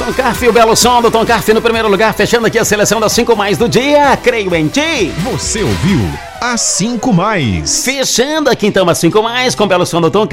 Tom Carf, o belo som do Tom Carf no primeiro lugar, fechando aqui a seleção das 5 mais do dia. Creio em ti. Você ouviu as 5 mais. Fechando aqui então as 5 mais com o belo som do Tom